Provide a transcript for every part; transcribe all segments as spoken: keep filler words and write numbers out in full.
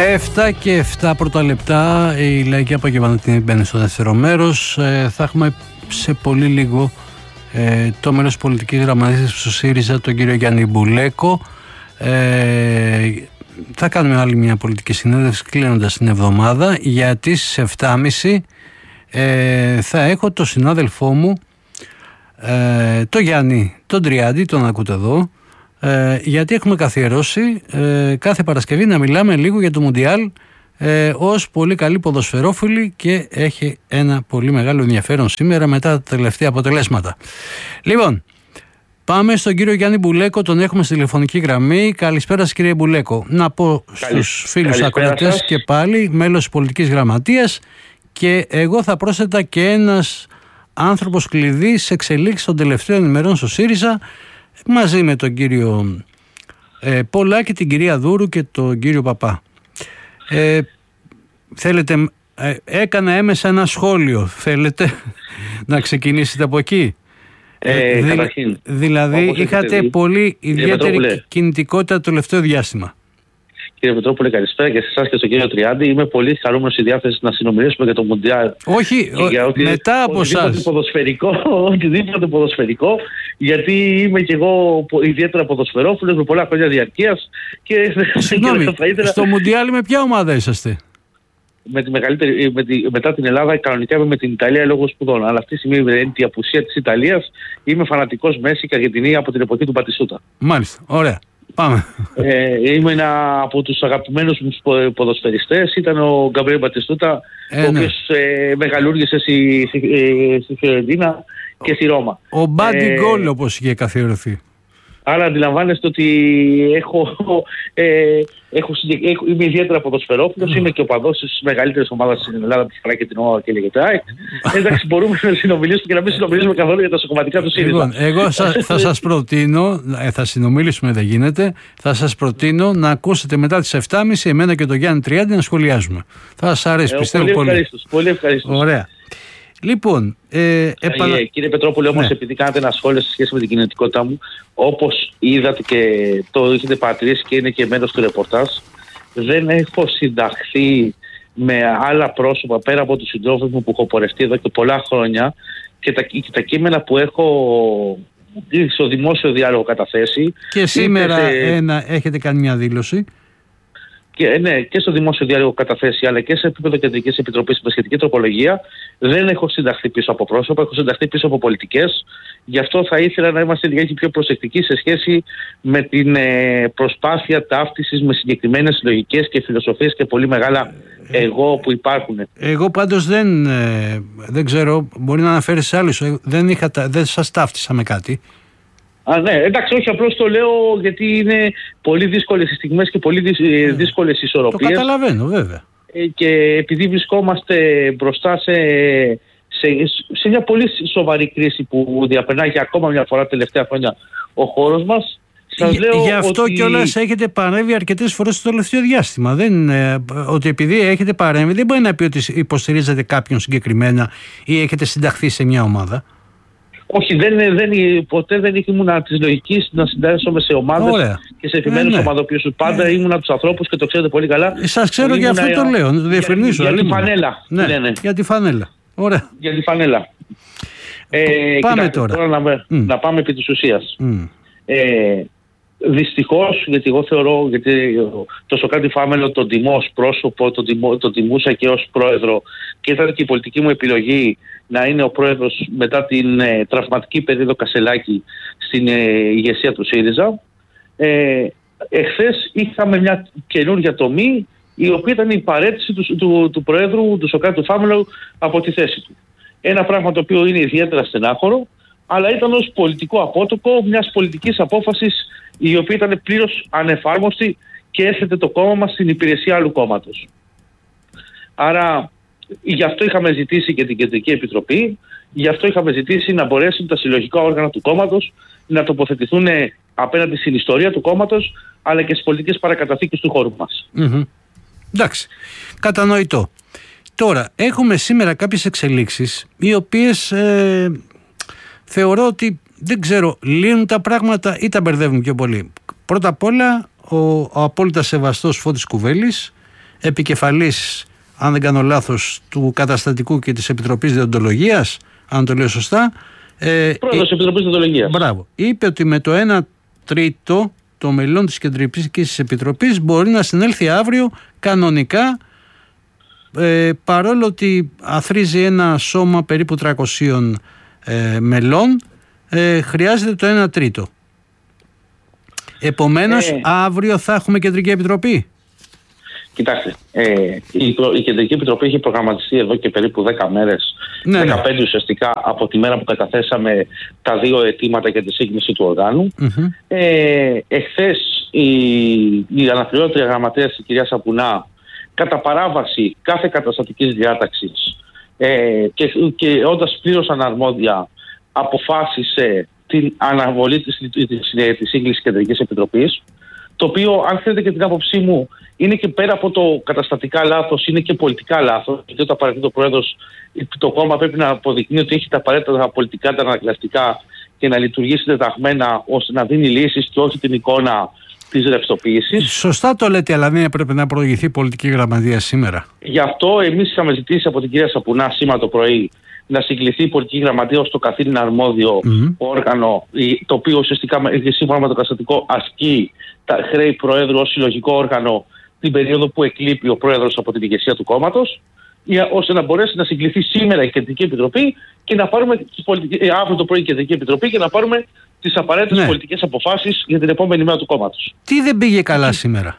εφτά και επτά πρώτα λεπτά, η Λαϊκή Απογευματινή μπαίνει στο δεύτερο μέρος. Ε, θα έχουμε σε πολύ λίγο ε, το μέλος πολιτικής γραμματείας του ΣΥΡΙΖΑ, τον κύριο Γιάννη Μπουλέκο. Ε, θα κάνουμε άλλη μια πολιτική συνέντευξη κλείνοντας την εβδομάδα, γιατί στις εφτά και μισή ε, θα έχω το συνάδελφό μου, ε, το Γιάννη, τον Τριάντη, τον ακούτε εδώ. Ε, γιατί έχουμε καθιερώσει ε, κάθε Παρασκευή να μιλάμε λίγο για το Μουντιάλ ε, ως πολύ καλή ποδοσφαιρόφιλη, και έχει ένα πολύ μεγάλο ενδιαφέρον σήμερα μετά τα τελευταία αποτελέσματα. Λοιπόν, πάμε στον κύριο Γιάννη Μπουλέκο, τον έχουμε στη τηλεφωνική γραμμή. Καλησπέρα σας, κύριε Μπουλέκο. Να πω στους φίλους ακροατές και πάλι, μέλος πολιτικής γραμματείας, και εγώ θα πρόσθετα και ένας άνθρωπος κλειδί σε εξελίξεις των τελευταίων ημερών στο ΣΥΡΙΖΑ, μαζί με τον κύριο ε, Πολάκη, την κυρία Δούρου και τον κύριο Παπά. Ε, θέλετε, ε, έκανα έμεσα ένα σχόλιο. Θέλετε να ξεκινήσετε από εκεί? Ε, Δη, καταρχήν, δηλαδή είχατε δει, πολύ ιδιαίτερη κινητικότητα το τελευταίο διάστημα. Κύριε Πετρόπουλε, καλησπέρα και σε εσάς και στον κύριο Τριάντη. Είμαι πολύ χαρούμενος στη διάθεση να συνομιλήσουμε για το Μουντιάλ. Όχι, ο, μετά από εσάς. Ποδοσφαιρικό, οτιδήποτε ποδοσφαιρικό, γιατί είμαι και εγώ ιδιαίτερα ποδοσφαιρόφιλος με πολλά χρόνια διαρκείας. Και συγγνώμη, και ήθελα... στο Μουντιάλ με ποια ομάδα είσαστε? Με τη μεγαλύτερη, με τη, μετά την Ελλάδα, κανονικά είμαι με την Ιταλία λόγω σπουδών. Αλλά αυτή τη στιγμή, με την απουσία της Ιταλίας, είμαι φανατικός Μέση και Αργεντινή από την εποχή του Μπατιστούτα. Μάλιστα, ωραία. Πάμε. Ε, είμαι ένα από τους αγαπημένους μου ποδοσφαιριστές. Ήταν ο Γκαμπριέλ Μπατιστούτα, ε, ο οποίος ναι. ε, μεγαλούργησε στη, στη, στη Φιωρεντίνα και στη Ρώμα. Ο Μπάντι Γκόλ, όπως είχε καθιερωθεί. Άρα αντιλαμβάνεστε ότι έχω, ε, έχω, έχω, είμαι ιδιαίτερα ποδοσφαιρόφιλος, mm. είμαι και οπαδός της μεγαλύτερης ομάδας στην Ελλάδα που φοράει και την ομάδα και λέγεται ΑΕΚ. Εντάξει, μπορούμε να συνομιλήσουμε και να μην συνομιλήσουμε καθόλου για τα σοκομματικά του ΣΥΡΙΖΑ. Λοιπόν, εγώ θα, θα σας προτείνω, θα συνομιλήσουμε, δεν γίνεται, θα σας προτείνω να ακούσετε μετά τις εφτά και μισή εμένα και τον Γιάννη Τριάντη να σχολιάζουμε. Θα σας αρέσει, ε, πιστεύω πολύ. Πολύ ευχαριστώς, πολύ ευχαριστώς. Ωραία. Λοιπόν, ε, επανα... ε, κύριε Πετρόπουλε, όμως, ναι. επειδή κάνατε ένα σχόλιο σε σχέση με την κινητικότητά μου, όπως είδατε και το έχετε παρατηρήσει και είναι και μέρος του ρεπορτάζ, δεν έχω συνταχθεί με άλλα πρόσωπα πέρα από τους συντρόφους μου που έχω πορευτεί εδώ και πολλά χρόνια, και τα, και τα κείμενα που έχω στο δημόσιο διάλογο καταθέσει. Και σήμερα σε... ένα, έχετε κάνει μια δήλωση. Και, ναι, και στο δημόσιο διάλογο καταθέσει, αλλά και σε επίπεδο κεντρικής επιτροπής με σχετική τροπολογία, δεν έχω συνταχθεί πίσω από πρόσωπα, έχω συνταχθεί πίσω από πολιτικές. Γι' αυτό θα ήθελα να είμαστε λιγάκι πιο προσεκτικοί σε σχέση με την ε, προσπάθεια ταύτισης με συγκεκριμένες λογικές και φιλοσοφίες και πολύ μεγάλα εγώ που υπάρχουν. Εγώ πάντως δεν, ε, δεν ξέρω, μπορεί να αναφέρεις σε άλλους, δεν, είχα, δεν σας ταύτισα με κάτι. Α, ναι, εντάξει, όχι, απλώς το λέω γιατί είναι πολύ δύσκολες οι στιγμές και πολύ δύσκολες οι ισορροπίες. Το καταλαβαίνω, βέβαια. Και επειδή βρισκόμαστε μπροστά σε, σε, σε μια πολύ σοβαρή κρίση που διαπερνάει και ακόμα μια φορά τελευταία χρόνια ο χώρος μας, σας λέω γι' αυτό ότι... κιόλας έχετε παρέμβει αρκετές φορές το τελευταίο διάστημα. Δεν, ε, ότι επειδή έχετε παρέμβει δεν μπορεί να πει ότι υποστηρίζετε κάποιον συγκεκριμένα ή έχετε συνταχθεί σε μια ομάδα. Όχι, δεν, δεν, ποτέ δεν ήμουν της λογικής να συντάσσομαι σε ομάδες. Ωραία. Και σε εφημένους ε, ναι. ομαδοποιούς. Πάντα ε, ήμουν από τους ανθρώπους και το ξέρετε πολύ καλά. Σας ξέρω και αυτό το λέω, να το διευκρινίσω. Για, για τη φανέλα. Ναι, ναι, ναι. Για τη φανέλα. Ωραία. Για τη φανέλα. Ε, πάμε κοιτάξτε, τώρα. τώρα να, mm. να πάμε επί της ουσίας. Mm. Ε, δυστυχώς, γιατί εγώ θεωρώ, γιατί το Σωκράτη Φάμελο τον τιμώ ως πρόσωπο, τον, τιμώ, τον τιμούσα και ως πρόεδρο, και ήταν και η πολιτική μου επιλογή να είναι ο πρόεδρος μετά την ε, τραυματική περίοδο Κασελάκη στην ε, ηγεσία του ΣΥΡΙΖΑ. Ε, εχθές είχαμε μια καινούργια τομή, η οποία ήταν η παρέτηση του, του, του Προέδρου του Σωκράτη Φάμελο από τη θέση του. Ένα πράγμα το οποίο είναι ιδιαίτερα στενάχωρο, αλλά ήταν ως πολιτικό απότοκο μιας πολιτικής απόφασης η οποία ήταν πλήρως ανεφάρμοστη και έθετε το κόμμα μας στην υπηρεσία άλλου κόμματος. Άρα γι' αυτό είχαμε ζητήσει και την Κεντρική Επιτροπή, γι' αυτό είχαμε ζητήσει να μπορέσουν τα συλλογικά όργανα του κόμματος να τοποθετηθούν απέναντι στην ιστορία του κόμματος, αλλά και στις πολιτικές παρακαταθήκες του χώρου μας. Mm-hmm. Εντάξει, κατανοητό. Τώρα, έχουμε σήμερα κάποιες εξελίξεις, οι οποίες ε, θεωρώ ότι, δεν ξέρω, λύνουν τα πράγματα ή τα μπερδεύουν πιο πολύ. Πρώτα απ' όλα, ο, ο απόλυτα σεβαστός Φώτης Κουβέλης επικεφαλής, αν δεν κάνω λάθος, του καταστατικού και της Επιτροπής Δεοντολογίας, αν το λέω σωστά. Ε, Πρόεδρος της Επιτροπής Δεοντολογίας. Μπράβο. Είπε ότι με το ένα τρίτο των μελών της Κεντρικής Επιτροπής μπορεί να συνέλθει αύριο κανονικά, ε, παρόλο ότι αθροίζει ένα σώμα περίπου τριακοσίων ε, μελών, ε, χρειάζεται το ένα τρίτο. Επομένως, ε, αύριο θα έχουμε Κεντρική Επιτροπή. Κοιτάξτε, ε, η, η Κεντρική Επιτροπή έχει προγραμματιστεί εδώ και περίπου δέκα μέρες, ναι, δεκαπέντε ναι. ουσιαστικά από τη μέρα που καταθέσαμε τα δύο αιτήματα για τη σύγκληση του οργάνου. Mm-hmm. Ε, εχθές η, η αναπληρώτρια γραμματέας, η κυρία Σαπουνά, κατά παράβαση κάθε καταστατικής διάταξης ε, και, και όντας πλήρως αναρμόδια, αποφάσισε την αναβολή της, της, της σύγκλησης Κεντρικής Επιτροπής, το οποίο, αν θέλετε και την άποψή μου, είναι και πέρα από το καταστατικά λάθος, είναι και πολιτικά λάθος. Γιατί όταν παραδείγματο ο Πρόεδρος, το κόμμα πρέπει να αποδεικνύει ότι έχει τα απαραίτητα πολιτικά, τα ανακλαστικά και να λειτουργήσει δεδαγμένα ώστε να δίνει λύσεις και όχι την εικόνα της ρευστοποίησης. Σωστά το λέτε, αλλά δεν έπρεπε να προηγηθεί πολιτική γραμματεία σήμερα. Γι' αυτό εμείς είχαμε ζητήσει από την κυρία Σαπουνά σήμερα το πρωί να συγκληθεί η πολιτική γραμματεία ως το καθήλυν αρμόδιο mm-hmm. όργανο, το οποίο ουσιαστικά σύμφωνα με το καταστατικό ασκεί τα χρέη Προέδρου ως συλλογικό όργανο την περίοδο που εκλείπει ο Πρόεδρος από την ηγεσία του κόμματος, ώστε να μπορέσει να συγκληθεί σήμερα η Κεντρική Επιτροπή και να πάρουμε τις πολιτικές, αύριο το πρωί η Κεντρική Επιτροπή και να πάρουμε τις απαραίτητες ναι. πολιτικές αποφάσεις για την επόμενη μέρα του κόμματος. Τι δεν πήγε καλά σήμερα?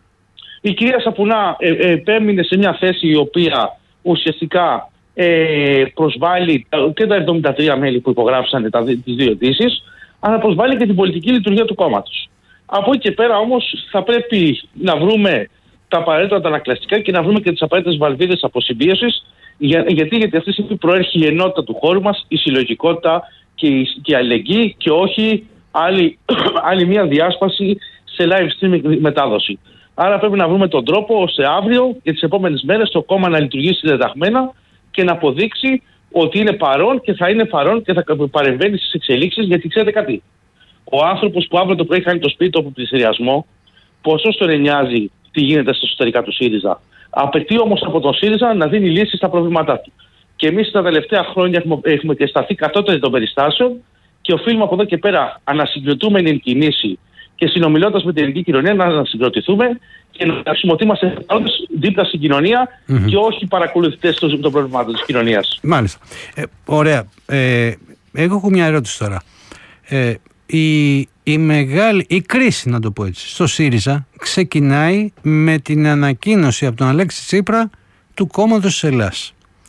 Η κυρία Σαπουνά ε, ε, επέμεινε σε μια θέση η οποία ουσιαστικά ε, προσβάλλει και τα εβδομήντα τρία μέλη που υπογράψαν τα, τις δύο αιτήσεις, αλλά προσβάλλει και την πολιτική λειτουργία του κόμματος. Από εκεί και πέρα όμως θα πρέπει να βρούμε τα απαραίτητα τα ανακλαστικά και να βρούμε και τις απαραίτητες βαλβίδες αποσυμπίωσης, για, γιατί, γιατί αυτή τη στιγμή προέρχει η ενότητα του χώρου μας, η συλλογικότητα και η, και η αλληλεγγύη και όχι άλλη, άλλη μια διάσπαση σε live streaming μετάδοση. Άρα πρέπει να βρούμε τον τρόπο ώστε αύριο και τις επόμενες μέρες το κόμμα να λειτουργήσει δεδαγμένα και να αποδείξει ότι είναι παρόν και θα είναι παρόν και θα παρεμβαίνει στις εξελίξεις, γιατί ξέρετε κάτι. Ο άνθρωπος που αύριο το πρωί χάνει το σπίτι του από πληστηριασμό, πόσο τον νοιάζει τι γίνεται στα εσωτερικά του ΣΥΡΙΖΑ. Απαιτεί όμως από τον ΣΥΡΙΖΑ να δίνει λύσεις στα προβλήματά του. Και εμείς τα τελευταία χρόνια έχουμε, έχουμε και σταθεί κατώτερη των περιστάσεων και οφείλουμε από εδώ και πέρα, ανασυγκροτούμενη κινήσει και συνομιλώντας με την ελληνική κοινωνία, να ανασυγκροτηθούμε και να χρησιμοποιούμαστε δίπλα στην κοινωνία mm-hmm. και όχι παρακολουθητές των, των προβλημάτων της κοινωνίας. Μάλιστα. Ε, ωραία. Ε, εγώ έχω μια ερώτηση τώρα. Ε, η, η μεγάλη, η κρίση, να το πω έτσι, στο ΣΥΡΙΖΑ ξεκινάει με την ανακοίνωση από τον Αλέξη Τσίπρα του κόμματος της Ελλάς.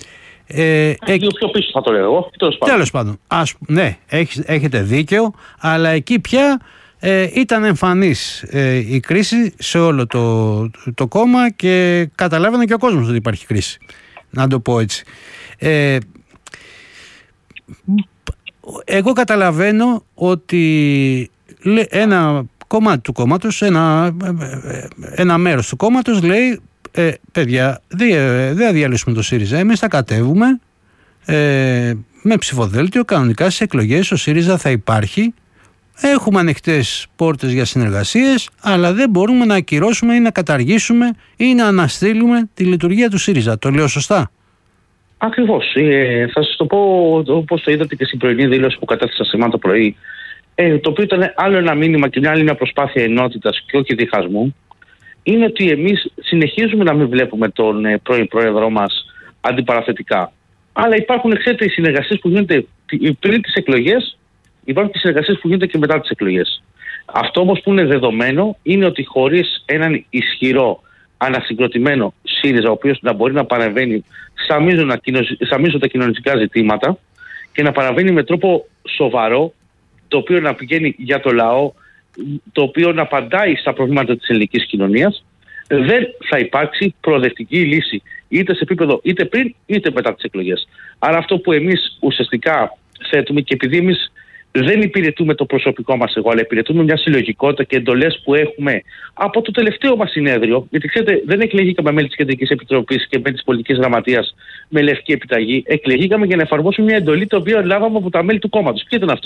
Ε, ε, πιο πίσω θα το λέω εγώ. Τέλος πάντων. Ας, ναι, έχ, έχετε δίκαιο, αλλά εκεί πια ε, ήταν εμφανής ε, η κρίση σε όλο το, το, το κόμμα και καταλάβαινε και ο κόσμος ότι υπάρχει κρίση. Να το πω έτσι. Ε, εγώ καταλαβαίνω ότι ένα κομμάτι του κόμματος, ένα, ένα μέρος του κόμματος λέει ε, παιδιά, δεν θα διαλύσουμε το ΣΥΡΙΖΑ, εμείς θα κατέβουμε ε, με ψηφοδέλτιο κανονικά στις εκλογές, ο ΣΥΡΙΖΑ θα υπάρχει, έχουμε ανοιχτές πόρτες για συνεργασίες, αλλά δεν μπορούμε να ακυρώσουμε ή να καταργήσουμε ή να αναστείλουμε τη λειτουργία του ΣΥΡΙΖΑ. Το λέω σωστά? Ακριβώς. Ε, θα σας το πω όπως το είδατε και στην πρωινή δήλωση που κατέθεσα σήμερα το πρωί, ε, το οποίο ήταν άλλο ένα μήνυμα και μια άλλη μια προσπάθεια ενότητας και όχι διχασμού, είναι ότι εμείς συνεχίζουμε να μην βλέπουμε τον ε, πρώην πρόεδρό μας αντιπαραθετικά. Αλλά υπάρχουν, ξέρετε, οι συνεργασίες που γίνονται πριν τις εκλογές, υπάρχουν και οι συνεργασίες που γίνονται και μετά τις εκλογές. Αυτό όμως που είναι δεδομένο είναι ότι χωρίς έναν ισχυρό, ανασυγκροτημένο ΣΥΡΙΖΑ, ο οποίος να μπορεί να παρεμβαίνει στα μείζωνα κοινωνικά ζητήματα και να παραβαίνει με τρόπο σοβαρό, το οποίο να πηγαίνει για το λαό, το οποίο να απαντάει στα προβλήματα της ελληνικής κοινωνίας, δεν θα υπάρξει προοδευτική λύση είτε σε επίπεδο είτε πριν είτε μετά τις εκλογές. Άρα αυτό που εμείς ουσιαστικά θέτουμε, και επειδή εμείς δεν υπηρετούμε το προσωπικό μας εγώ, αλλά υπηρετούμε μια συλλογικότητα και εντολές που έχουμε από το τελευταίο μας συνέδριο. Γιατί ξέρετε, δεν εκλεγήκαμε μέλη της Κεντρικής Επιτροπής και μέλη της Πολιτικής Γραμματείας με λευκή επιταγή. Εκλεγήκαμε για να εφαρμόσουμε μια εντολή, την οποία λάβαμε από τα μέλη του κόμματος. Ποιο ήταν αυτό?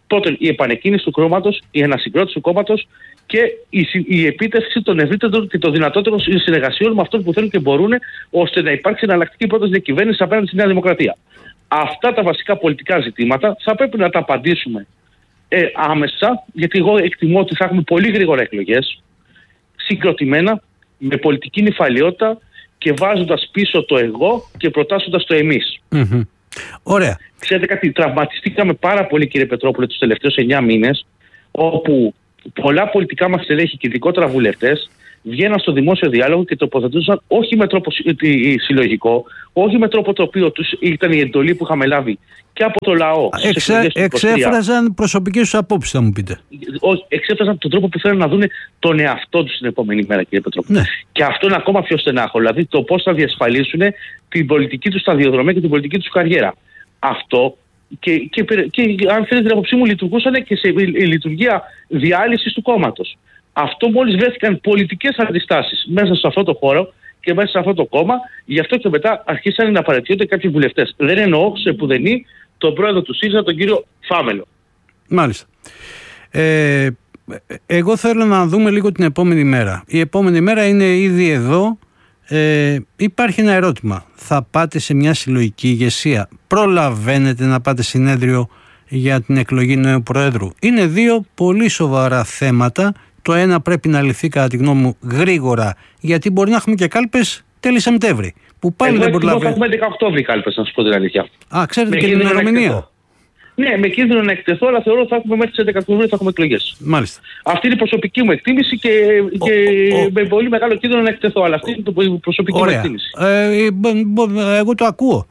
Πρώτον, η επανεκκίνηση του κόμματος, η ανασυγκρότηση του κόμματος και η, η επίτευξη των ευρύτερων και των δυνατότερων συνεργασιών με αυτούς που θέλουν και μπορούν, ώστε να υπάρξει εναλλακτική πρόταση διακυβέρνηση απέναντι στη Νέα Δημοκρατία. Αυτά τα βασικά πολιτικά ζητήματα θα πρέπει να τα απαντήσουμε ε, άμεσα, γιατί εγώ εκτιμώ ότι θα έχουμε πολύ γρήγορα εκλογές, συγκροτημένα, με πολιτική νυφαλιότητα και βάζοντας πίσω το εγώ και προτάσσοντας το εμείς. Mm-hmm. Ωραία. Ξέρετε κάτι, τραυματιστήκαμε πάρα πολύ, κύριε Πετρόπουλε, τους τελευταίους εννιά μήνες, όπου πολλά πολιτικά μας στελέχη και ειδικότερα βουλευτές βγαίναν στο δημόσιο διάλογο και τοποθετούσαν όχι με τρόπο συλλογικό, όχι με τρόπο το οποίο τους ήταν η εντολή που είχαμε λάβει και από το λαό. Εξε, εξέφραζαν προσωπικές τους απόψεις, θα μου πείτε. Όχι, εξέφραζαν τον τρόπο που θέλουν να δουν τον εαυτό τους την επόμενη μέρα, κύριε Πετρόπουλε. Ναι. Και αυτό είναι ακόμα πιο στενάχωρο. Δηλαδή το πώς θα διασφαλίσουν την πολιτική τους σταδιοδρομία και την πολιτική τους καριέρα. Αυτό. Και, και, και αν θέλετε την άποψή μου, λειτουργούσαν και σε λειτουργία διάλυσης του κόμματος. Αυτό μόλις βρέθηκαν πολιτικές αντιστάσεις μέσα σε αυτό το χώρο και μέσα σε αυτό το κόμμα, γι' αυτό και μετά αρχίσαν να παρατηρούνται κάποιοι βουλευτές. Δεν εννοώ σε πουδενή τον πρόεδρο του ΣΥΡΙΖΑ, τον κύριο Φάμελο. Μάλιστα. Ε, εγώ θέλω να δούμε λίγο την επόμενη μέρα. Η επόμενη μέρα είναι ήδη εδώ. Ε, υπάρχει ένα ερώτημα. Θα πάτε σε μια συλλογική ηγεσία? Προλαβαίνετε να πάτε συνέδριο για την εκλογή νέου Προέδρου? Είναι δύο πολύ σοβαρά θέματα. Το ένα πρέπει να λυθεί κατά τη γνώμη μου γρήγορα, γιατί μπορεί να έχουμε και κάλπες τέλη Σεπτέμβρη. Που πάλι εγώ δεν προλαβαίνει. Θα έχουμε δεκαοκτώ κάλπες, να σας πω την αλήθεια. Α, ξέρετε με και την ημερομηνία. Ναι, με κίνδυνο να εκτεθώ, αλλά θεωρώ ότι θα έχουμε μέχρι τις έντεκα Οκτωβρίου θα έχουμε εκλογές. Μάλιστα. Αυτή είναι η προσωπική μου εκτίμηση και, ο, και ο, με πολύ μεγάλο κίνδυνο να εκτεθώ, αλλά αυτή είναι η προσωπική ωραία. μου εκτίμηση. Ε, εγώ το ακούω.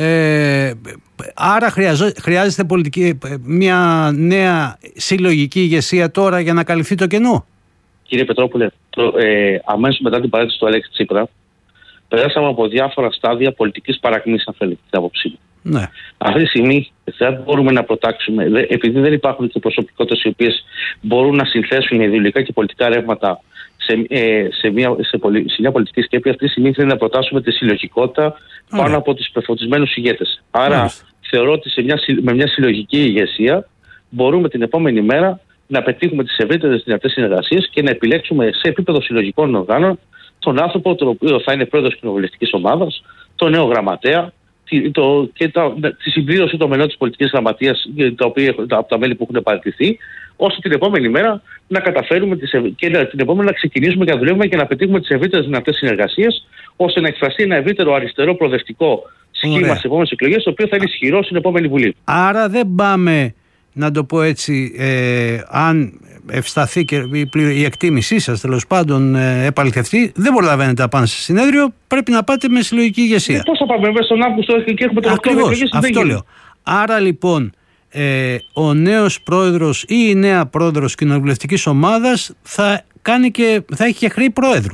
Ε, άρα χρειαζό, χρειάζεται πολιτική, μια νέα συλλογική ηγεσία τώρα για να καλυφθεί το κενό. Κύριε Πετρόπουλε, το, ε, αμέσως μετά την παρέτηση του Αλέξη Τσίπρα περάσαμε από διάφορα στάδια πολιτικής παρακμής, αν θέλετε, την άποψή μου. Ναι. Αυτή τη στιγμή δεν μπορούμε να προτάξουμε, επειδή δεν υπάρχουν και προσωπικότητες οι οποίες μπορούν να συνθέσουν ιδεολογικά και πολιτικά ρεύματα σε, ε, σε, μια, σε, πολι, σε μια πολιτική σκέψη, αυτή τη στιγμή θέλει να προτάσουμε τη συλλογικότητα πάνω Άρα. από τους πεφωτισμένους ηγέτες. Άρα Άρα. θεωρώ ότι σε μια, με μια συλλογική ηγεσία μπορούμε την επόμενη μέρα να πετύχουμε τις ευρύτερες δυνατές συνεργασίες και να επιλέξουμε σε επίπεδο συλλογικών οργάνων τον άνθρωπο τον οποίο θα είναι πρόεδρος κοινοβουλευτικής ομάδας, τον νέο γραμματέα, το, και τα, τη συμπλήρωση των μελών της πολιτικής γραμματείας τα οποία, τα, από τα μέλη που έχουν παραιτηθεί, ώστε την επόμενη μέρα να καταφέρουμε τις, και την επόμενη να ξεκινήσουμε και να δουλεύουμε και να πετύχουμε τις ευρύτερες δυνατές συνεργασίες, ώστε να εκφραστεί ένα ευρύτερο αριστερό προοδευτικό σχήμα στις επόμενες εκλογές, το οποίο θα είναι ισχυρό στην επόμενη Βουλή. Άρα δεν πάμε, να το πω έτσι, ε, αν ευσταθεί και η εκτίμησή σας τέλος πάντων ε, επαληθευτεί, δεν προλαβαίνετε να πάνε σε συνέδριο, πρέπει να πάτε με συλλογική ηγεσία. Ε, πώς θα πάμε μέσα στον Αύγουστο και έχουμε τον Οκτώβριο εκλογές? Αυτό λέω. Άρα λοιπόν ε, ο νέος πρόεδρος ή η νέα πρόεδρος κοινοβουλευτικής ομάδας θα, κάνει και, θα έχει και χρέη πρόεδρου.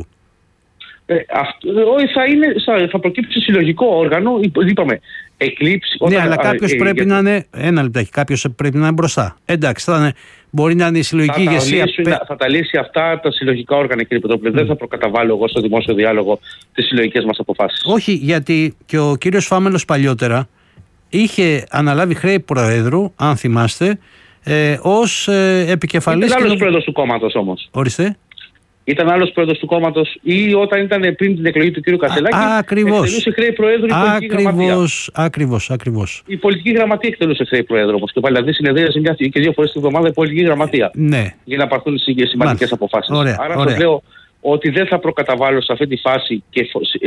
Ε, αυτό, θα, είναι, θα, θα προκύψει συλλογικό όργανο, είπαμε, εκλήψη. Ναι, αλλά κάποιος ε, πρέπει ε, να είναι. Ένα λεπτάκι, κάποιος πρέπει να είναι μπροστά. Εντάξει, θα είναι, μπορεί να είναι η συλλογική θα ηγεσία. Τα λύσουν, θα τα λύσει αυτά τα συλλογικά όργανα, κύριε Πετρόπουλε. Mm. Δεν θα προκαταβάλω εγώ στο δημόσιο διάλογο τις συλλογικές μας αποφάσεις. Όχι, γιατί και ο κύριος Φάμελος παλιότερα είχε αναλάβει χρέη Προέδρου, αν θυμάστε, ε, ως ε, επικεφαλής. Ήταν άλλος πρόεδρος του κόμματος όμως. Ορίστε. Ήταν άλλος πρόεδρος του κόμματος ή όταν ήταν πριν την εκλογή του κ. Κασελάκη. Ακριβώς. Εκτελούσε χρέη Προέδρου η πολιτική γραμματεία. Ακριβώς, ακριβώς. Η πολιτική γραμματεία εκτελούσε χρέη Προέδρου όμως. Και πάλι δηλαδή συνεδρίασε μια και δύο φορές την εβδομάδα η πολιτική γραμματεία. Ναι. Για να πάρθουν σημαντικές αποφάσεις. Ωραία, Άρα ωραία. σας λέω ότι δεν θα προκαταβάλω σε αυτή τη φάση και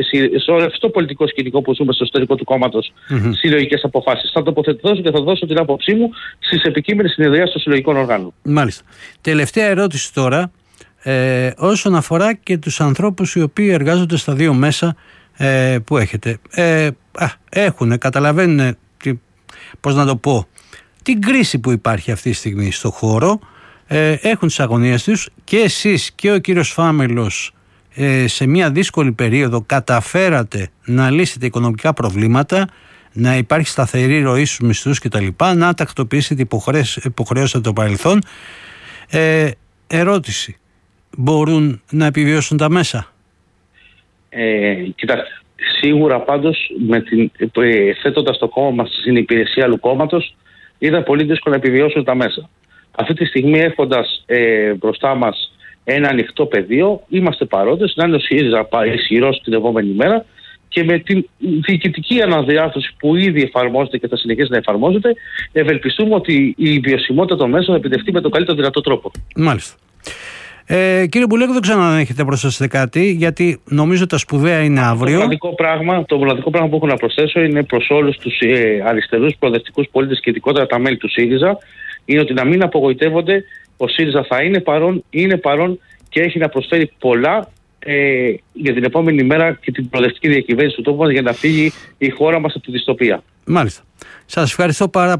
σε όλο αυτό το πολιτικό σκηνικό που ζούμε στο εσωτερικό του κόμματος mm-hmm. συλλογικές αποφάσεις. Θα τοποθετηθώ και θα δώσω την άποψή μου στις επικείμενες συνεδριάσεις των συλλογικών οργάνων. Μάλιστα. Τελευταία ερώτηση τώρα. Ε, όσον αφορά και τους ανθρώπους οι οποίοι εργάζονται στα δύο μέσα ε, που έχετε ε, α, έχουν, καταλαβαίνουν τι, πώς να το πω, την κρίση που υπάρχει αυτή τη στιγμή στο χώρο, ε, έχουν τις αγωνίες τους και εσείς και ο κύριος Φάμελος ε, σε μια δύσκολη περίοδο καταφέρατε να λύσετε οικονομικά προβλήματα, να υπάρχει σταθερή ροή στους μισθούς κτλ, να τακτοποιήσετε υποχρέωση από το παρελθόν. ε, ερώτηση, μπορούν να επιβιώσουν τα μέσα? Ε, κοιτάξτε, σίγουρα πάντως με την, ε, θέτοντας το κόμμα μας στην υπηρεσία άλλου κόμματος ήταν πολύ δύσκολο να επιβιώσουν τα μέσα. Αυτή τη στιγμή, έχοντας ε, μπροστά μας ένα ανοιχτό πεδίο, είμαστε παρόντες, να είναι ο ΣΥΡΙΖΑ ισχυρός την επόμενη μέρα και με την διοικητική αναδιάρθρωση που ήδη εφαρμόζεται και θα συνεχίσει να εφαρμόζεται, ευελπιστούμε ότι η βιωσιμότητα των μέσων θα επιτευχθεί με τον καλύτερο δυνατό τρόπο. Μάλιστα. Ε, κύριε Μπουλέκο, δεν ξέρω αν έχετε προσθέσει κάτι, γιατί νομίζω τα σπουδαία είναι αύριο. Το μοναδικό πράγμα, το μοναδικό πράγμα που έχω να προσθέσω είναι προς όλους τους ε, αριστερούς προοδευτικούς πολίτες και ειδικότερα τα μέλη του ΣΥΡΙΖΑ, είναι ότι να μην απογοητεύονται. Ο ΣΥΡΙΖΑ θα είναι παρόν, είναι παρόν και έχει να προσφέρει πολλά ε, για την επόμενη μέρα και την προοδευτική διακυβέρνηση του τόπου μας για να φύγει η χώρα μας από τη δυστοπία. Μάλιστα. Σας ευχαριστώ πάρα πολύ.